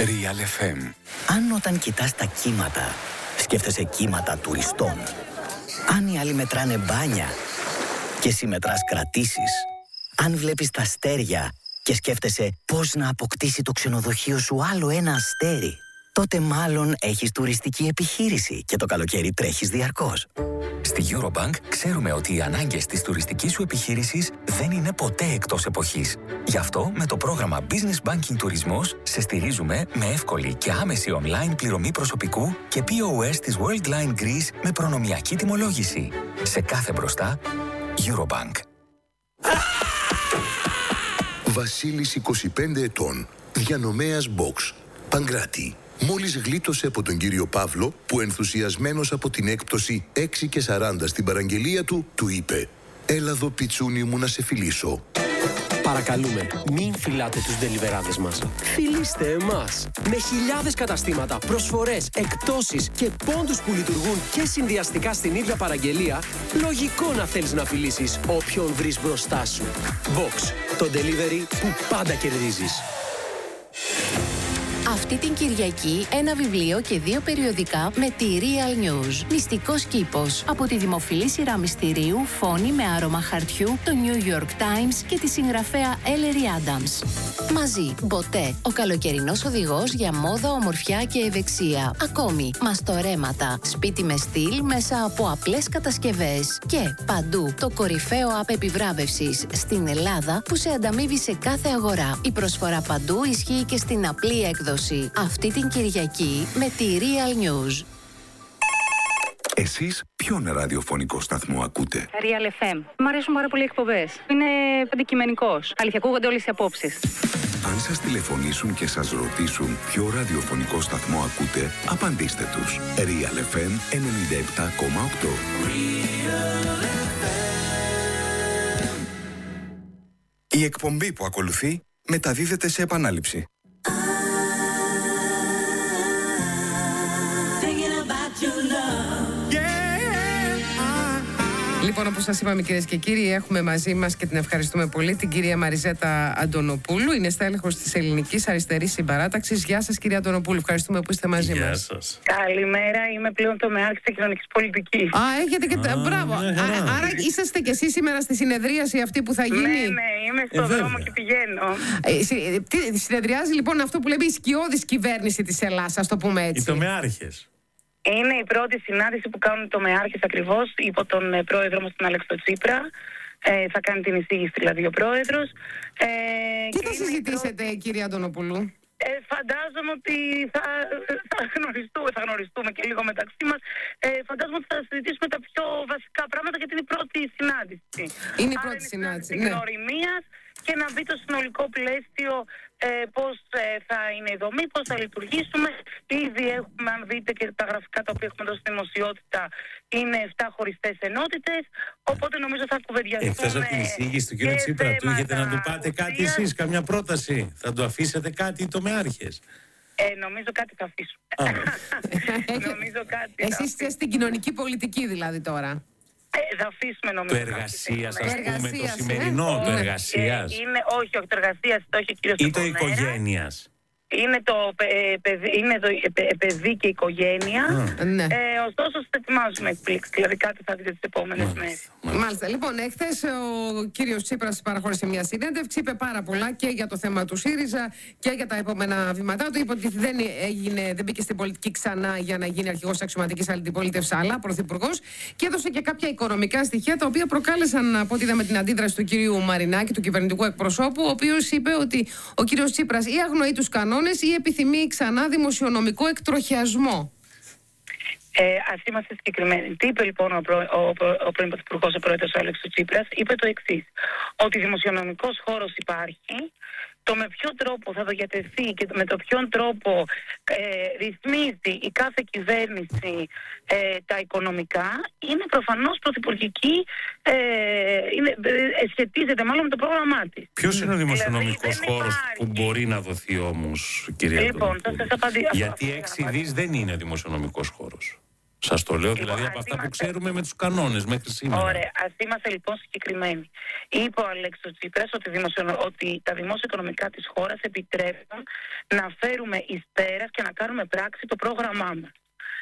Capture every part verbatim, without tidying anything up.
Real εφ εμ. Αν όταν κοιτάς τα κύματα, σκέφτεσαι κύματα τουριστών. Αν οι άλλοι μετράνε μπάνια και εσύ μετράς κρατήσεις. Αν βλέπεις τα αστέρια και σκέφτεσαι πώς να αποκτήσει το ξενοδοχείο σου άλλο ένα αστέρι, τότε μάλλον έχεις τουριστική επιχείρηση και το καλοκαίρι τρέχεις διαρκώς. Στη Eurobank ξέρουμε ότι οι ανάγκες της τουριστικής σου επιχείρησης δεν είναι ποτέ εκτός εποχής. Γι' αυτό με το πρόγραμμα Business Banking Τουρισμός σε στηρίζουμε με εύκολη και άμεση online πληρωμή προσωπικού και πι ο ες της Worldline Greece με προνομιακή τιμολόγηση. Σε κάθε μπροστά, Eurobank. Βασίλης, είκοσι πέντε ετών, διανομέας box, Παγκράτη. Μόλις γλίτωσε από τον κύριο Παύλο, που ενθουσιασμένος από την έκπτωση έξι και σαράντα στην παραγγελία του, του είπε «Έλα εδώ πιτσούνι μου να σε φιλήσω». Παρακαλούμε, μην φυλάτε τους ντελιβεράδες μας. Φιλήστε εμάς. Με χιλιάδες καταστήματα, προσφορές, εκπτώσεις και πόντους που λειτουργούν και συνδυαστικά στην ίδια παραγγελία, λογικό να θέλεις να φιλήσεις όποιον βρεις μπροστά σου. Box, το delivery που πάντα κερδίζεις. Αυτή την Κυριακή ένα βιβλίο και δύο περιοδικά με τη Real News. Μυστικός κήπος. Από τη δημοφιλή σειρά μυστηρίου Φόνη με άρωμα χαρτιού, το New York Times και τη συγγραφέα Ellery Adams. Μαζί, Μποτέ, ο καλοκαιρινός οδηγός για μόδα, ομορφιά και ευεξία. Ακόμη, μαστορέματα, σπίτι με στυλ μέσα από απλές κατασκευές. Και παντού, το κορυφαίο app επιβράβευσης στην Ελλάδα που σε ανταμείβει σε κάθε αγορά. Η προσφορά παντού ισχύει και στην απλή έκδοση. Αυτή την Κυριακή με τη Real News. Εσείς ποιον ραδιοφωνικό σταθμό ακούτε? Real εφ εμ. Μ' αρέσουν πάρα πολύ οι εκπομπές. Είναι αντικειμενικός. Αλήθεια, ακούγονται όλες οι απόψεις. Αν σας τηλεφωνήσουν και σας ρωτήσουν ποιο ραδιοφωνικό σταθμό ακούτε, απαντήστε τους. Real εφ εμ ενενήντα επτά κόμμα οκτώ. Η εκπομπή που ακολουθεί μεταδίδεται σε επανάληψη. Λοιπόν, όπως σας είπαμε, κυρίες και κύριοι, έχουμε μαζί μας και την ευχαριστούμε πολύ την κυρία Μαριζέτα Αντωνοπούλου. Είναι στέλεχος της Ελληνικής Αριστερής Συμπαράταξης. Γεια σας, κυρία Αντωνοπούλου. Ευχαριστούμε που είστε μαζί Γεια μας. Σας. Καλημέρα, είμαι πλέον τομεάρχης της κοινωνικής πολιτικής. Α, έχετε και. Α, Μπράβο. ναι, Α, άρα είσαστε και εσείς σήμερα στη συνεδρίαση αυτή που θα γίνει. Ναι, ναι, είμαι στον Ε, δρόμο βέβαια. και πηγαίνω. Ε, συ- τι- συνεδριάζει λοιπόν αυτό που λέμε η σκιώδης κυβέρνηση της Ελλάδας, ας το πούμε έτσι. Οι τομεάρχες. Είναι η πρώτη συνάντηση που κάνουν οι τομεάρχες ακριβώς υπό τον ε, πρόεδρο μας, τον Αλέξη Τσίπρα. Ε, θα κάνει την εισήγηση δηλαδή ο πρόεδρος. Ε, Τι και θα είναι η συζητήσετε, πρώτη- κυρία Αντωνοπούλου? Ε, φαντάζομαι ότι θα, θα, γνωριστούμε, θα γνωριστούμε και λίγο μεταξύ μας. Ε, φαντάζομαι ότι θα συζητήσουμε τα πιο βασικά πράγματα γιατί είναι η πρώτη συνάντηση. Είναι η Άρα πρώτη είναι συνάντηση, συνάντηση ναι. γνωριμίας και να μπει το συνολικό πλαίσιο ε, πώς ε, θα είναι η δομή, πώς θα λειτουργήσουμε. Ήδη έχουμε, αν δείτε και τα γραφικά τα οποία έχουμε δώσει στη δημοσιότητα, είναι επτά χωριστές ενότητες. Οπότε νομίζω θα κουβεντιαστούμε. Εχθές από την εισήγηση του κύριου και Τσίπρα του είχετε να του θέματα πάτε κάτι ουσίας. εσείς, καμιά πρόταση? Θα του αφήσετε κάτι οι τομεάρχες? Ε, νομίζω κάτι θα αφήσουμε. νομίζω κάτι θα Εσείς είστε αφήσουμε. στην κοινωνική πολιτική δηλαδή τώρα. Ε, θα αφήσουμε νομίζω. Το εργασίας, κάτι. ας πούμε, το Εργασίας, ε. σημερινό, το Ναι. εργασίας. Ε, είναι, όχι, όχι, το εργασίας, το έχει ο κύριος Ή το Στεφανέρα. οικογένειας. Είναι το, ε, παιδί, είναι το ε, ε, παιδί και οικογένεια. Ναι. Ε, ωστόσο, σας ετοιμάζουμε εκπλήξεις. Δηλαδή, κάτι θα δείτε τις επόμενες μέρες. Μάλιστα. Λοιπόν, εχθές ο κύριος Τσίπρας παραχώρησε μια συνέντευξη, είπε πάρα πολλά και για το θέμα του ΣΥΡΙΖΑ και για τα επόμενα βήματά του. Είπε ότι δεν, έγινε, δεν μπήκε στην πολιτική ξανά για να γίνει αρχηγός της αξιωματικής αντιπολίτευσης, αλλά πρωθυπουργός, και έδωσε και κάποια οικονομικά στοιχεία τα οποία προκάλεσαν, από ό,τι είδαμε, την αντίδραση του κυρίου Μαρινάκη, του κυβερνητικού εκπροσώπου, ο οποίος είπε ότι ο κύριος Τσίπρας ή αγνοεί τους κανόνες ή επιθυμεί ξανά δημοσιονομικό εκτροχιασμό. Ε, ας είμαστε συγκεκριμένοι. Τι είπε λοιπόν ο, προ, ο, ο, ο πρώην Πρωθυπουργός, ο πρόεδρος Αλέξης Τσίπρας? Είπε το εξής, ότι δημοσιονομικός χώρος υπάρχει, το με ποιον τρόπο θα διατεθεί και με το ποιον τρόπο ε, ρυθμίζει η κάθε κυβέρνηση ε, τα οικονομικά είναι προφανώς πρωθυπουργική, ε, είναι, ε, σχετίζεται μάλλον με το πρόγραμμά της. Ποιος είναι ο δημοσιονομικός Δηλαδή, χώρος υπάρχει. που μπορεί να δοθεί όμως, κυρία Λοιπόν, θα Αντωνοπούλου? σας απαντήσω. Γιατί έξι δις δεν είναι δημοσιονομικός χώρος. Σας το λέω δηλαδή Λοιπόν, από αυτά είμαστε... που ξέρουμε με τους κανόνες μέχρι σήμερα. Ωραία, ας είμαστε λοιπόν συγκεκριμένοι. Είπε ο Αλέξης Τσίπρας ότι, δημοσιο... ότι τα δημόσια οικονομικά της χώρας επιτρέπουν να φέρουμε εις πέρας και να κάνουμε πράξη το πρόγραμμά μας.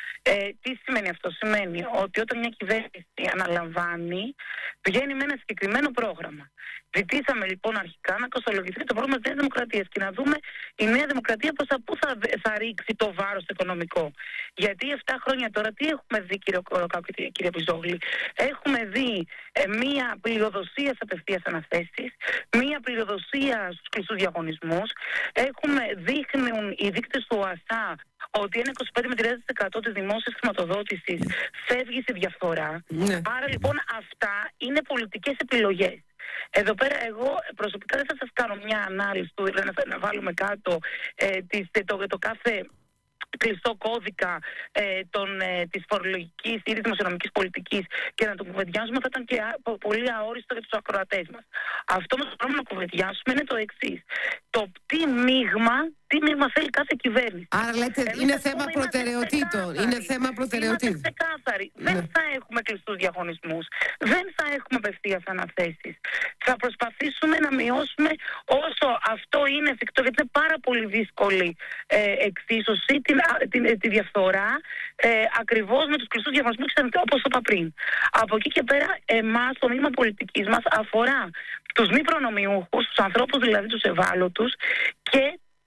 Ε, τι σημαίνει αυτό? Σημαίνει ότι όταν μια κυβέρνηση αναλαμβάνει, βγαίνει με ένα συγκεκριμένο πρόγραμμα. Ζητήσαμε λοιπόν αρχικά να κοστολογηθεί το πρόγραμμα της Νέας Δημοκρατίας και να δούμε η Νέα Δημοκρατία πώς θα, θα, θα ρίξει το βάρος οικονομικό. Γιατί επτά χρόνια τώρα τι έχουμε δει, κύριε Κοροκάκου και κύριε Πιζόγλη? Έχουμε δει ε, μία πληροδοσία σε απευθείας αναθέσεις, μία πληροδοσία στους κλειστούς διαγωνισμούς. Έχουμε, δείχνουν οι δείκτες του ΟΑΣΑ ότι ένα είκοσι πέντε με τριάντα τοις εκατό της δημόσιας χρηματοδότησης φεύγει στη διαφθορά. Ναι. Άρα λοιπόν αυτά είναι πολιτικές επιλογές. Εδώ πέρα εγώ προσωπικά δεν θα σας κάνω μια ανάλυση του, να, να βάλουμε κάτω ε, τις, το, το κάθε κλειστό κώδικα ε, των, ε, της φορολογικής ή της δημοσιονομικής πολιτικής και να το κουβεντιάζουμε, θα ήταν και α, πο, πολύ αόριστο για τους ακροατές μας. Αυτό όμως που πρέπει να κουβεντιάσουμε είναι το εξής. Το τι μείγμα, τι μείγμα θέλει κάθε κυβέρνηση. Άρα λέτε Εμείς είναι πούμε, θέμα προτεραιοτήτων. Είναι θέμα προτεραιοτήτων. Είμαστε ξεκάθαροι. Ναι. Δεν θα έχουμε κλειστούς διαγωνισμούς. Δεν θα έχουμε απευθείας αναθέσεις. Θα προσπαθήσουμε να μειώσουμε όσο αυτό είναι εφικτό, γιατί είναι πάρα πολύ δύσκολη ε, εξίσωση, την, την, τη διαφθορά, ε, ακριβώς με τους κλειστούς διαγωνισμούς, όπως είπα πριν. Από εκεί και πέρα, εμάς, το μείγμα πολιτικής μας αφορά τους μη προνομιούχους, τους ανθρώπους δηλαδή τους ευάλωτους και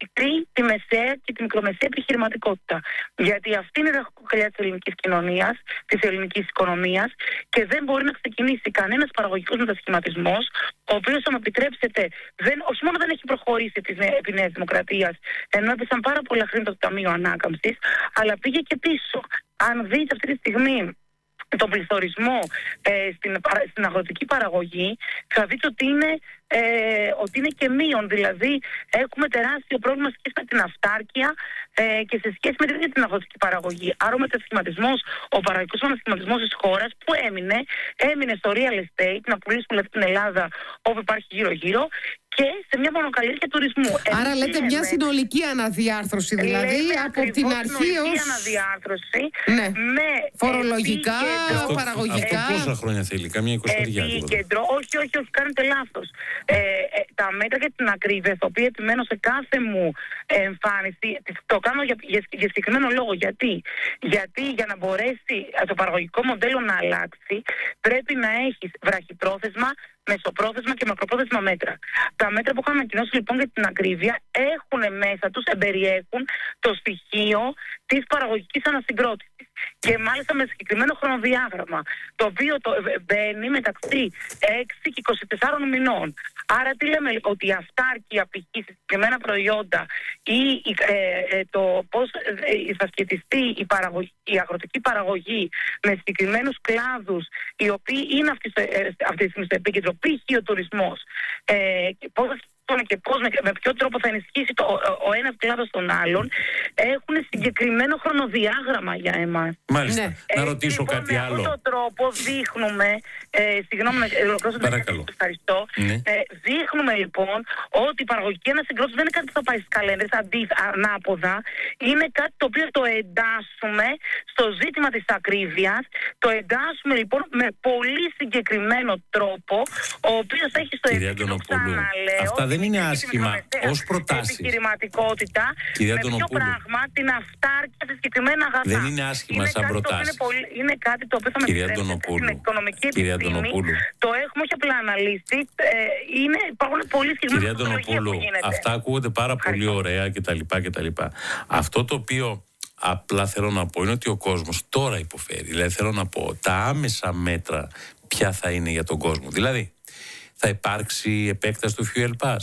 τη μεσαία και τη μικρομεσαία επιχειρηματικότητα. Γιατί αυτή είναι η ραχοκοκαλιά της ελληνικής κοινωνίας, της ελληνικής οικονομίας και δεν μπορεί να ξεκινήσει κανένας παραγωγικός μετασχηματισμός, ο οποίος, θα μου επιτρέψετε, δεν, όχι μόνο δεν έχει προχωρήσει επί Νέας Δημοκρατίας, ενώ έπεσαν πάρα πολλά χρήματα στο Ταμείο Ανάκαμψης, αλλά πήγε και πίσω. Αν δείτε αυτή τη στιγμή τον πληθωρισμό ε, στην, στην αγροτική παραγωγή, θα δείτε ότι είναι, ε, ότι είναι και μείον. Δηλαδή έχουμε τεράστιο πρόβλημα σε σχέση με την αυτάρκεια ε, και σε σχέση με την, την αγροτική παραγωγή. Άρα ο μετασχηματισμός, ο παραγωγικός μετασχηματισμός της χώρας που έμεινε, έμεινε στο real estate, να πουλήσουμε δηλαδή την Ελλάδα όπου υπάρχει γύρω-γύρω, και σε μια μονοκαλλιέργεια τουρισμού. Άρα Εμείς λέτε λέμε, μια συνολική αναδιάρθρωση, δηλαδή από την αρχή ως... Συνολική αναδιάρθρωση, ναι. Με φορολογικά, αυτό, παραγωγικά. Αυτό πόσα χρόνια θέλει, καμία εικοσαριά? Επίκεντρο, όχι, όχι, όχι, κάνετε λάθος. Ε, ε, τα μέτρα για την ακρίβεια, τα οποία επιμένω σε κάθε μου εμφάνιση, το κάνω για, για, για συγκεκριμένο λόγο. Γιατί? Γιατί για να μπορέσει το παραγωγικό μοντέλο να αλλάξει, πρέπει να έχεις βραχυπρόθεσμα, μεσοπρόθεσμα και μακροπρόθεσμα μέτρα. Τα μέτρα που είχαμε ανακοινώσει λοιπόν για την ακρίβεια έχουν μέσα τους, εμπεριέχουν το στοιχείο της παραγωγικής ανασυγκρότησης. Και μάλιστα με συγκεκριμένο χρονοδιάγραμμα, το οποίο το μπαίνει μεταξύ έξι και είκοσι τεσσάρων μηνών. Άρα τι λέμε? Ότι η αυτάρκεια π.χ. σε συγκεκριμένα προϊόντα ή ε, ε, το πώς ε, θα σχετιστεί η, παραγωγή, η αγροτική παραγωγή με συγκεκριμένους κλάδους, οι οποίοι είναι αυτή, ε, αυτή τη στιγμή στο επίκεντρο, π.χ. ο τουρισμός, ε, πώς και πώς, με, με ποιο τρόπο θα ενισχύσει το, ο, ο ένας κλάδος τον άλλον, έχουν συγκεκριμένο χρονοδιάγραμμα για εμάς. Μάλιστα. Ναι. Να ρωτήσω λοιπόν, κάτι με άλλο. Με αυτόν τον τρόπο δείχνουμε, ε, συγγνώμη, παρακαλώ. Ευχαριστώ. Ναι. Ε, δείχνουμε λοιπόν ότι η παραγωγική ανασυγκρότηση δεν είναι κάτι που θα πάει στις καλένδες, αντί, ανάποδα. Είναι κάτι το οποίο το εντάσσουμε στο ζήτημα της ακρίβειας. Το εντάσσουμε λοιπόν με πολύ συγκεκριμένο τρόπο, ο οποίος έχει στο επίκεντρο, ξαναλέω, αυτά δεν είναι άσχημα ως προτάσεις. Επιχειρηματικότητα, κυρία με ποιο πράγμα, την αυτάρκεια σε συγκεκριμένα αγαθά. Δεν είναι άσχημα σαν προτάσεις. Είναι, είναι κάτι το οποίο θα με επιτρέψει στην οικονομική επιστήμη. Το έχουμε όχι απλά αναλύσει. Ε, είναι, υπάρχουν πολύ συγκεκριμένα Κυρία Αντωνοπούλου, αυτά ακούγονται πάρα πολύ ωραία κτλ. Αυτό το οποίο απλά θέλω να πω είναι ότι ο κόσμος τώρα υποφέρει. Δηλαδή θέλω να πω τα άμεσα μέτρα ποια θα είναι για τον κόσμο. Δηλαδή θα υπάρξει επέκταση του Fuel Pass.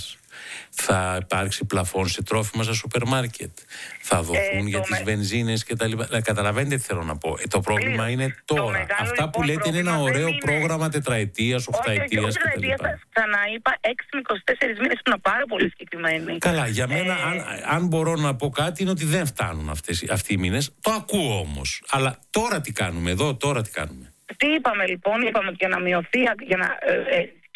Θα υπάρξει πλαφόν σε τρόφιμα στα σούπερ μάρκετ. Θα δοθούν ε, για τις με... βενζίνες και τα λοιπά. Καταλαβαίνετε τι θέλω να πω. Ε, το πρόβλημα Πλήρως. είναι τώρα. Το Αυτά λοιπόν, που λέτε είναι ένα ωραίο είναι... πρόγραμμα τετραετίας, οχταετίας κτλ. Ξαναείπα έξι με είκοσι τέσσερις μήνες που είναι πάρα πολύ συγκεκριμένοι. Καλά, για μένα, ε... αν, αν μπορώ να πω κάτι, είναι ότι δεν φτάνουν αυτές, αυτοί οι μήνες. Το ακούω όμως. Αλλά τώρα τι κάνουμε εδώ, τώρα τι κάνουμε? Τι είπαμε λοιπόν? Είπαμε ότι για να μειωθεί, για να, ε, ε,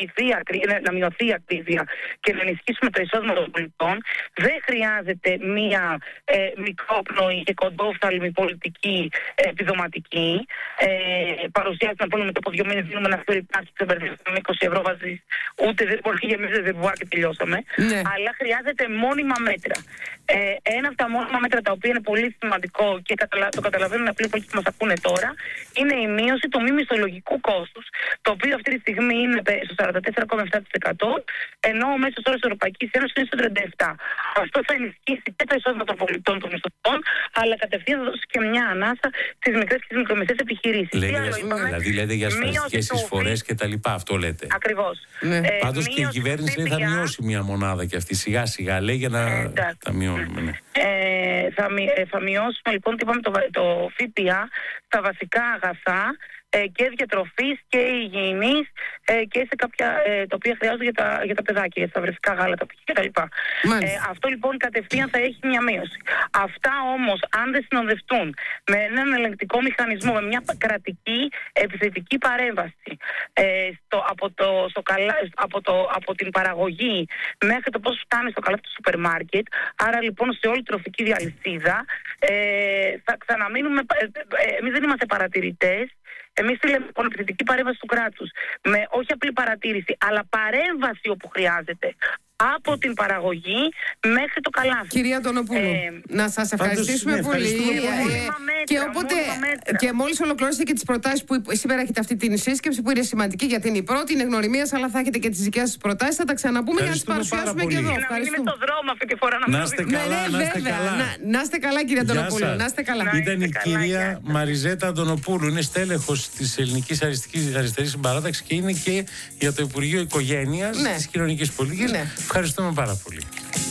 ενισχυθεί, να μειωθεί η ακρίβεια και να ενισχύσουμε το εισόδημα των πολιτών, δεν χρειάζεται μία ε, μικρόπνοη και κοντόφθαλμη πολιτική ε, επιδοματική. Ε, παρουσιάζει να πούμε με το από δύο μήνες δίνουμε ένα φερρυπάκι, ξεμπερδεύουμε με είκοσι ευρώ βάζεις, ούτε δεν μπορεί για εμείς δεν μπορεί και τελειώσαμε. Ναι. Αλλά χρειάζεται μόνιμα μέτρα. Ε, ένα από τα μόνιμα μέτρα τα οποία είναι πολύ σημαντικό και καταλα... το καταλαβαίνουν απλοί πολιτικοί που μας ακούνε τώρα, είναι η μείωση του μη μισθολογικού κόστους, το οποίο αυτή τη στιγμή είναι στο σαράντα τέσσερα κόμμα επτά τοις εκατό, ενώ ο μέσος όρος της Ευρωπαϊκής Ένωσης είναι στο τριάντα επτά τοις εκατό. Αυτό θα ενισχύσει και το εισόδημα των πολιτών των μισθωτών, αλλά κατευθείαν θα δώσει και μια ανάσα στις μικρές και τις μικρομεσαίες επιχειρήσεις. Δηλαδή λέτε για ασφαλιστικές εισφορές και τα λοιπά, αυτό λέτε. Ακριβώς. Ναι. Ε, Πάντως και η κυβέρνηση λέει, θα μειώσει μια μονάδα και αυτή σιγά σιγά λέει για να ε, τα μειώνουμε. Ναι. Ε, θα, ε, θα μειώσουμε λοιπόν το, το ΦΠΑ στα βασικά αγαθά ε, και διατροφής και υγιεινής ε, και σε κάποια ε, τα οποία χρειάζονται για τα, για τα παιδάκια, για τα βρεφικά γάλατα κτλ. Ε, αυτό λοιπόν κατευθείαν θα έχει μια μείωση. Αυτά όμως αν δεν συνοδευτούν με έναν ελεγκτικό μηχανισμό, με μια κρατική επιθετική παρέμβαση ε, στο, από, το, στο καλά, από, το, από την παραγωγή μέχρι το πώς φτάνει στο καλάθι του σούπερ μάρκετ, άρα λοιπόν σε όλη τη τροφική διαλυσίδα ε, θα ξαναμείνουμε, ε, ε, εμείς δεν είμαστε παρατηρητές. Εμείς θέλουμε λοιπόν επιθετική παρέμβαση του κράτους. Με όχι απλή παρατήρηση, αλλά παρέμβαση όπου χρειάζεται. Από την παραγωγή μέχρι το καλάθι. Κυρία Αντωνοπούλου, ε, να σας ευχαριστήσουμε ναι, πολύ. Ε, ε, και όποτε, και μόλις ολοκληρώσετε και τις προτάσεις που σήμερα έχετε αυτή την σύσκεψη, που είναι σημαντική γιατί είναι η πρώτη, είναι γνωριμίας, αλλά θα έχετε και τις δικές σας προτάσεις. Θα τα ξαναπούμε για να τις παρουσιάσουμε και εδώ. Να μην είναι στο δρόμο αυτή τη φορά να μην είστε καλά, να είστε καλά. Να είστε καλά, κυρία Αντωνοπούλου. Να είστε καλά. Ήταν η κυρία Μαριζέτα Αντωνοπούλου, είναι στέλεχος της Ελληνικής Αριστερής Συμπαράταξης και είναι και για το Υπουργείο Οικογένειας της Κοινωνικής Πολιτικής. Ευχαριστούμε πάρα πολύ.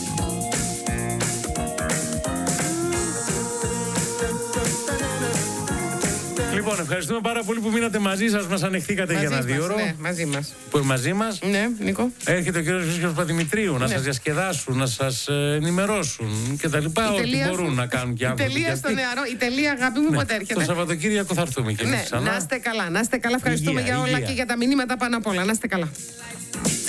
Λοιπόν, ευχαριστούμε πάρα πολύ που μείνατε μαζί σας, μας ανεχθήκατε μαζί για ένα δύο ώρο. Ναι, μαζί μας. Που είναι μαζί μας. Ναι, Νίκο. Έρχεται ο κύριος Βρίσκος Παπαδημητρίου, ναι, να σας διασκεδάσουν, να σας ενημερώσουν και τα λοιπά. Ό,τι μπορούν να κάνουν και άνθρωποι. Η τελεία στο νεαρό, η τελεία αγάπη μου, ναι, πότε έρχεται. Το Σαββατοκύριακο θα έρθουμε και εμείς ναι, ξανά. Να είστε καλά, να είστε καλά. Ευχαριστούμε υγεία, για όλα υγεία. Και για τα μηνύματα πάνω απ' όλα. Να είστε καλά.